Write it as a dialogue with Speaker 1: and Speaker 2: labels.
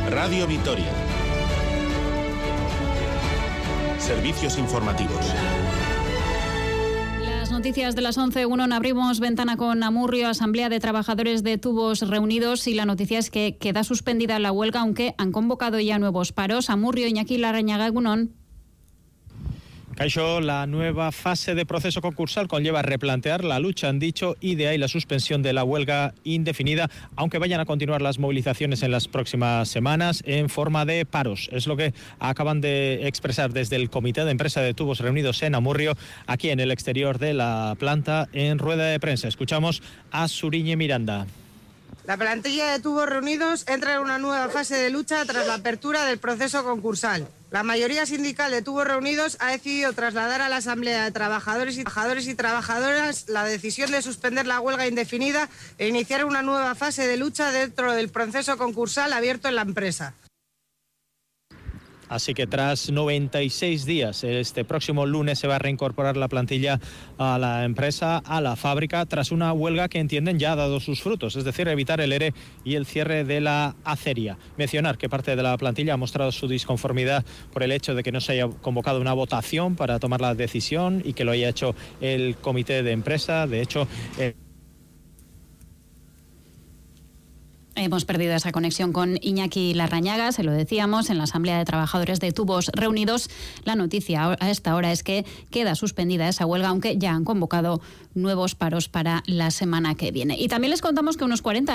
Speaker 1: Radio Vitoria. Servicios informativos.
Speaker 2: Las noticias de las 11:01. Abrimos ventana con Amurrio, Asamblea de Trabajadores de Tubos reunidos, y la noticia es que queda suspendida la huelga, aunque han convocado ya nuevos paros. Amurrio, Iñaki Larrañaga, egunon.
Speaker 3: Caixo, la nueva fase de proceso concursal conlleva replantear la lucha, han dicho, y de ahí la suspensión de la huelga indefinida, aunque vayan a continuar las movilizaciones en las próximas semanas en forma de paros. Es lo que acaban de expresar desde el Comité de Empresa de Tubos reunidos en Amurrio, aquí en el exterior de la planta, en rueda de prensa. Escuchamos a Suriñe Miranda.
Speaker 4: La plantilla de Tubos Reunidos entra en una nueva fase de lucha tras la apertura del proceso concursal. La mayoría sindical de Tubos Reunidos ha decidido trasladar a la Asamblea de Trabajadores y Trabajadoras la decisión de suspender la huelga indefinida e iniciar una nueva fase de lucha dentro del proceso concursal abierto en la empresa.
Speaker 3: Así que tras 96 días, este próximo lunes se va a reincorporar la plantilla a la empresa, a la fábrica, tras una huelga que entienden ya ha dado sus frutos, es decir, evitar el ERE y el cierre de la acería. Mencionar que parte de la plantilla ha mostrado su disconformidad por el hecho de que no se haya convocado una votación para tomar la decisión y que lo haya hecho el comité de empresa. De hecho,
Speaker 2: hemos perdido esa conexión con Iñaki Larrañaga, se lo decíamos, en la Asamblea de Trabajadores de Tubos Reunidos. La noticia a esta hora es que queda suspendida esa huelga, aunque ya han convocado nuevos paros para la semana que viene. Y también les contamos que unos 40